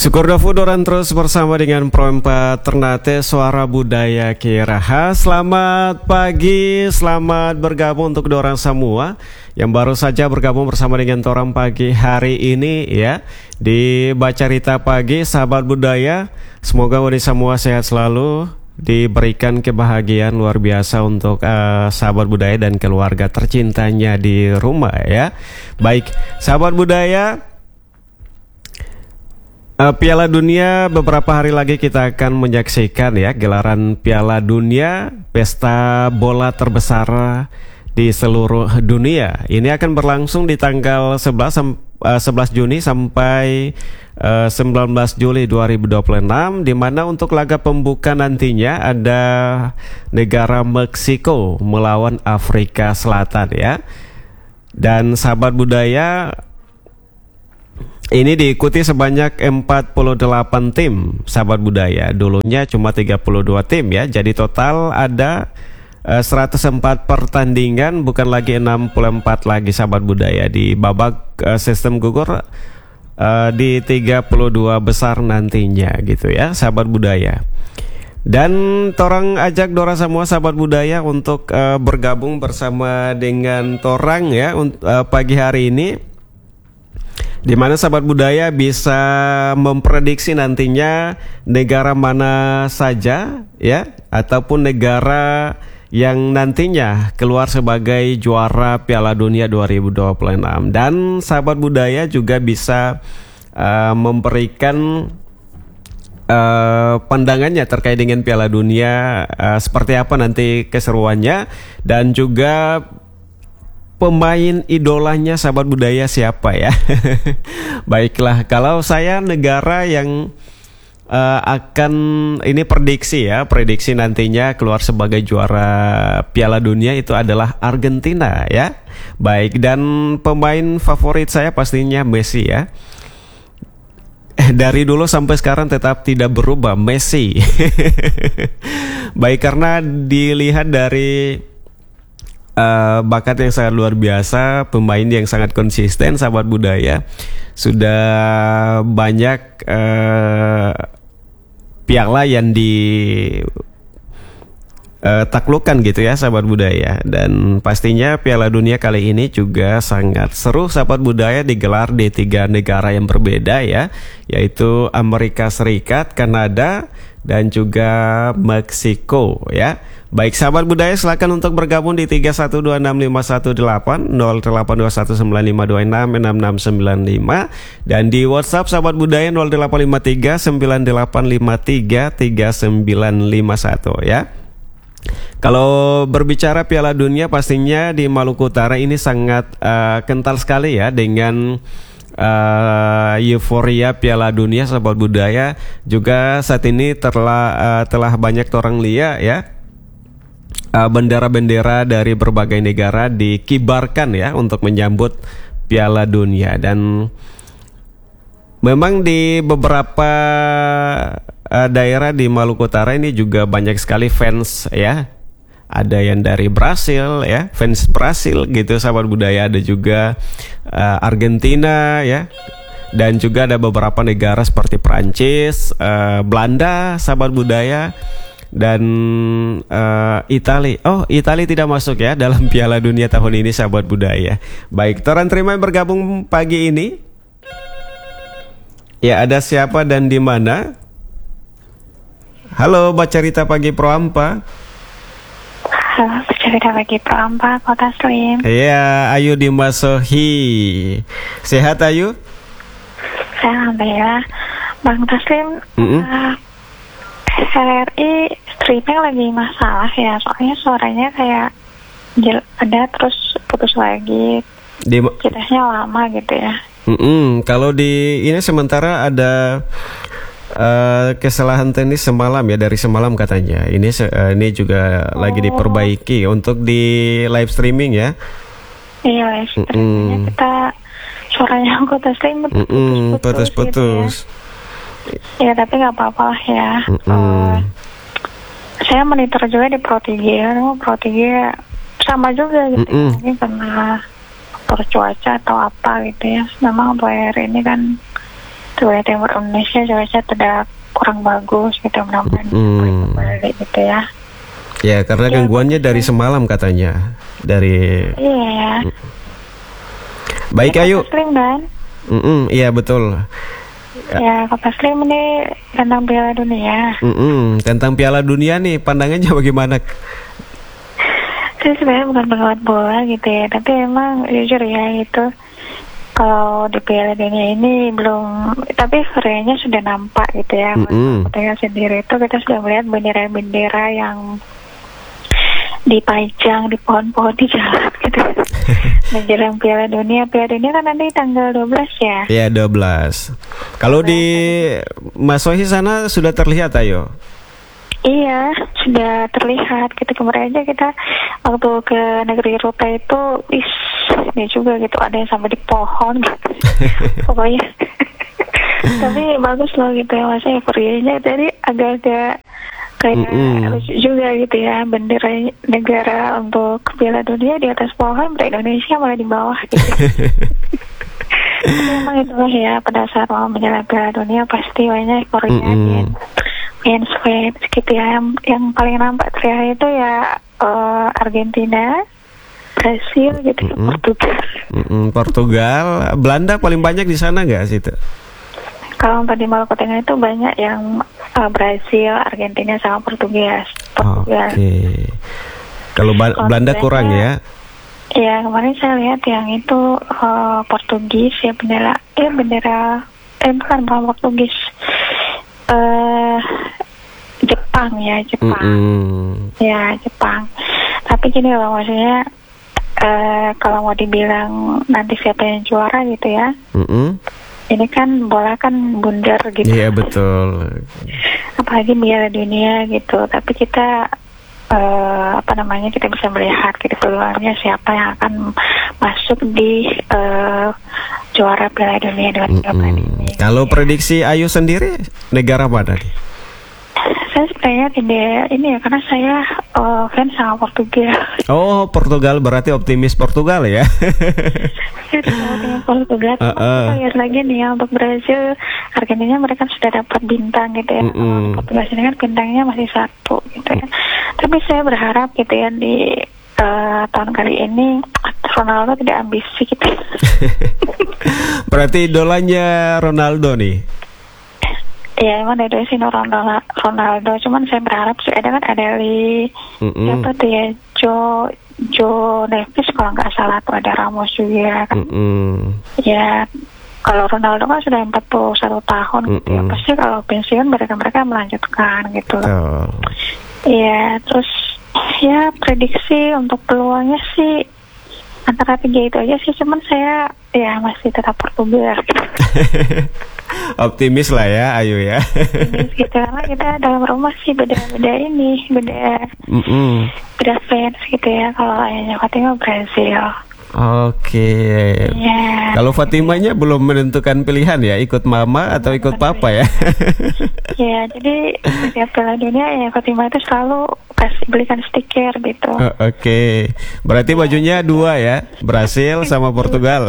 Syukur Doran terus bersama dengan Pro 4 Ternate Suara Budaya Kiraha. Selamat pagi, selamat bergabung untuk dorang semua yang baru saja bergabung bersama dengan Torang pagi hari ini ya di Baca Rita Pagi, sahabat budaya. Semoga wadi semua sehat selalu, diberikan kebahagiaan luar biasa untuk sahabat budaya dan keluarga tercintanya di rumah ya. Baik, sahabat budaya, Piala Dunia beberapa hari lagi kita akan menyaksikan ya gelaran Piala Dunia, pesta bola terbesar di seluruh dunia. Ini akan berlangsung di tanggal 11 Juni sampai 19 Juli 2026, di mana untuk laga pembuka nantinya ada negara Meksiko melawan Afrika Selatan ya. Dan sahabat budaya, ini diikuti sebanyak 48 tim, sahabat budaya. Dulunya cuma 32 tim ya. Jadi total ada 104 pertandingan, bukan lagi 64 lagi sahabat budaya. Di babak sistem gugur di 32 besar nantinya gitu ya, sahabat budaya. Dan torang ajak dora semua sahabat budaya untuk bergabung bersama dengan torang ya pagi hari ini, di mana sahabat budaya bisa memprediksi nantinya negara mana saja ya, ataupun negara yang nantinya keluar sebagai juara Piala Dunia 2026. Dan sahabat budaya juga bisa memberikan pandangannya terkait dengan Piala Dunia, seperti apa nanti keseruannya, dan juga pemain idolanya sahabat budaya siapa ya. Baiklah, kalau saya negara yang akan ini prediksi nantinya keluar sebagai juara Piala Dunia itu adalah Argentina ya. Baik, dan pemain favorit saya pastinya Messi ya. Dari dulu sampai sekarang tetap tidak berubah, Messi. Baik, karena dilihat dari bakat yang sangat luar biasa, pemain yang sangat konsisten sahabat budaya. Sudah banyak piala yang ditaklukkan gitu ya sahabat budaya. Dan pastinya Piala Dunia kali ini juga sangat seru sahabat budaya, digelar di 3 negara yang berbeda ya, yaitu Amerika Serikat, Kanada, dan juga Meksiko ya. Baik sahabat budaya, silakan untuk bergabung di 31265118 082195266695, dan di WhatsApp sahabat budaya 085398533951 ya. Kalau berbicara Piala Dunia, pastinya di Maluku Utara ini sangat kental sekali ya dengan euforia Piala Dunia sahabat budaya. Juga saat ini telah banyak orang lihat ya, bendera-bendera dari berbagai negara dikibarkan ya untuk menyambut Piala Dunia. Dan memang di beberapa daerah di Maluku Utara ini juga banyak sekali fans ya. Ada yang dari Brasil ya, fans Brasil gitu sahabat budaya. Ada juga Argentina ya. Dan juga ada beberapa negara seperti Prancis, Belanda sahabat budaya, dan Italia. Oh, Italia tidak masuk ya dalam Piala Dunia tahun ini sahabat budaya. Baik, Toran terima bergabung pagi ini. Ya, ada siapa dan di mana? Halo, Baca Rita Pagi Pro Ampa. Halo, Baca Rita Pagi Pro Ampa, Kota Slim. Iya, Ayu di Masohi. Sehat Ayu? Alhamdulillah. Bang Taslim, RRI streaming lagi masalah ya, soalnya suaranya kayak ada terus putus lagi, kitanya lama gitu ya. Kalau di ini sementara ada kesalahan teknis semalam ya, dari semalam katanya. Ini juga lagi diperbaiki untuk di live streaming ya. Iya, live streamingnya kita suaranya Kota Slim putus-putus. Gitu ya, tapi nggak apa-apa lah ya. Saya monitor juga di Pro 3 sama juga gitu. Ini karena faktor cuaca atau apa gitu ya. Memang untuk air ini kan sebagai timur Indonesia cuaca tidak kurang bagus gitu, mudah-mudahan kembali gitu ya. Ya, karena gangguannya dari semalam katanya. Dari. Iya. Baik, Ayu. Slim kan? Iya betul. Ya, Kak Slim ini tentang Piala Dunia. Tentang Piala Dunia nih, pandangannya bagaimana? Saya sebenarnya bukan pengamat bola gitu ya, tapi emang jujur ya itu kalau di Piala Dunia ini belum, tapi variannya sudah nampak gitu ya. Ketika sendiri itu kita sudah melihat bendera-bendera yang dipajang di pohon-pohon di jalan gitu. Menjelang Piala Dunia kan nanti tanggal 12 ya. Iya 12. Kalau di Mas Sohi sana sudah terlihat, Ayo? Iya, sudah terlihat. Kita kemarin aja kita waktu ke negeri Eropa itu, ini juga gitu, ada yang sampai di pohon gitu. Pokoknya. Tapi bagus loh gitu ya, maksudnya euforianya tadi agak-agak kayak lucu juga gitu ya, bendera negara untuk Piala Dunia di atas pohon, Indonesia malah di bawah gitu. Tapi memang itulah ya, pada saat mau menjelang Piala Dunia pasti banyak euforia fans gitu ya. Yang paling nampak terlihat itu ya Argentina, Brasil gitu, Portugal. Portugal, Belanda paling banyak di sana nggak situ? Kalau di Maluku Tengah itu banyak yang Brasil, Argentina sama Portugal. Oke. Kalau Belanda kurang ya? Ya, kemarin saya lihat yang itu Portugis ya, bendera bukan Portugis, Jepang ya, ya Jepang. Tapi gini loh, maksudnya kalau mau dibilang nanti siapa yang juara gitu ya, ini kan bola kan bundar gitu. Iya betul. Apalagi Piala Dunia gitu. Tapi kita kita bisa melihat gitu peluangnya siapa yang akan masuk di juara Piala Dunia 2028 ini. Kalau prediksi Ayu sendiri negara mana nih? Saya sebenarnya tidak ini ya, karena saya fans sama Portugal. Oh, Portugal, berarti optimis Portugal ya? Portugal. Kita lihat lagi nih ya, untuk Brasil, Argentina mereka sudah dapat bintang gitu ya. Portugal ini kan bintangnya masih 1 gitu ya. Tapi saya berharap gitu ya di tahun kali ini Ronaldo tidak ambisi gitu. Berarti idolanya Ronaldo nih? Ya emang ada sih Ronaldo, cuman saya berharap sih ada siapa tuh ya, Joe Neves kalau nggak salah tuh, ada Ramos juga kan. Ya kalau Ronaldo kan sudah 41 tahun gitu ya, pasti kalau pensiun mereka melanjutkan gitu loh. Iya, terus ya prediksi untuk peluangnya sih antara 3 itu aja sih, cuman saya ya masih tetap Portugal gitu. Optimis lah ya Ayu ya. Optimis gitu, karena kita dalam rumah sih beda fans gitu ya. Kalau ayahnya Fatima Brasil. Oke. Ya. Kalau Fatimanya belum menentukan pilihan ya, ikut mama atau ikut papa ya? Ya, jadi setiap Piala Dunia ya Fatima itu selalu belikan stiker gitu. Oke. Berarti bajunya 2 ya, Brasil sama Portugal.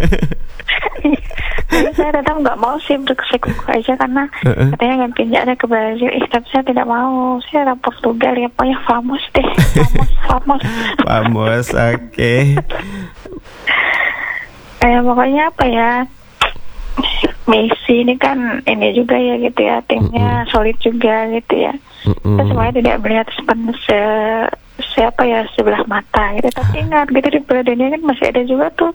Saya tetap nggak mau sih bersekuku aja, karena katanya gantinya ada ke Brasil. Tapi saya tidak mau, saya ada Portugal ya, pokoknya famos deh, famos. Oke. Pokoknya apa ya, Messi ini kan ini juga ya gitu ya, timnya solid juga gitu ya. Kita semuanya tidak melihat sebelah mata gitu. Tapi ingat gitu, di Piala Dunia kan masih ada juga tuh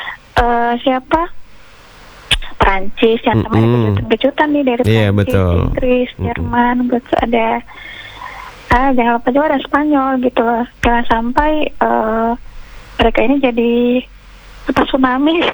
Prancis yang kemarin kejutan nih dari Prancis, Inggris, Jerman, terus ada jangan lupa juga ada Spanyol gitu loh. Jangan sampai mereka ini jadi tsunami.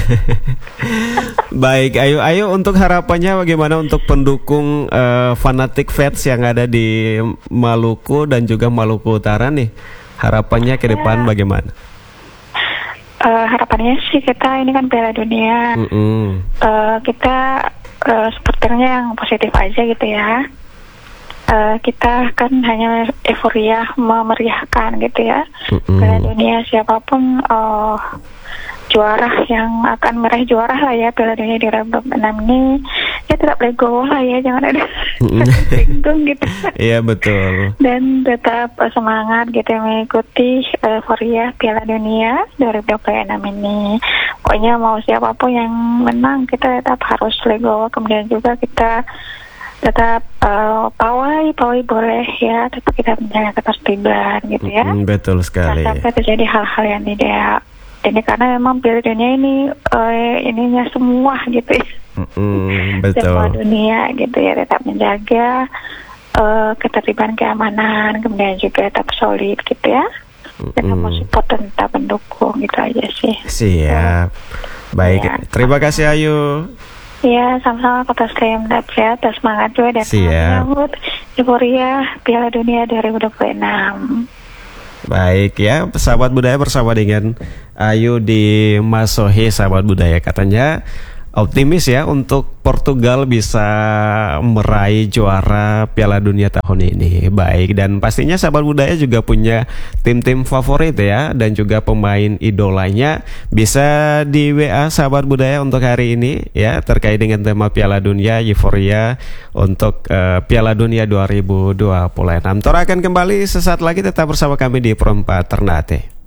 Baik, Ayu untuk harapannya bagaimana untuk pendukung fanatik fans yang ada di Maluku dan juga Maluku Utara nih? Harapannya ke depan bagaimana? Harapannya sih kita ini kan Piala Dunia, kita sepertinya yang positif aja gitu ya. Kita kan hanya euforia memeriahkan gitu ya. Piala Dunia siapapun juara yang akan meraih juara lah ya Piala Dunia 2026 ini, ya tetap legowo lah ya, jangan ada bingung gitu. Iya betul. Dan tetap semangat gitu mengikuti euforia Piala Dunia 2026 ini. Pokoknya mau siapapun yang menang kita tetap harus legowo, kemudian juga kita tetap pawai boleh ya, tetap kita menjaga ketertiban gitu ya. Betul sekali. Sampai terjadi hal-hal yang tidak. Jadi karena memang Piala Dunia ini ininya semua gitu ya. Betul. Semua dunia gitu ya, tetap menjaga ketertiban, keamanan, kemudian juga tetap solid gitu ya. Dan mau support dan tetap mendukung gitu aja sih. Siap. Baik. Ya. Terima kasih Ayu. Ya, sama-sama Kota Slim dan sehat dan semangat juga dan menyambut euforia Piala Dunia 2026. Baik ya, sahabat budaya bersama dengan Ayu di Masohi, sahabat budaya, katanya optimis ya untuk Portugal bisa meraih juara Piala Dunia tahun ini. Baik, dan pastinya sahabat budaya juga punya tim-tim favorit ya, dan juga pemain idolanya. Bisa di WA sahabat budaya untuk hari ini ya, terkait dengan tema Piala Dunia, euforia untuk Piala Dunia 2026. Tora akan kembali sesaat lagi, tetap bersama kami di Perempat Ternate.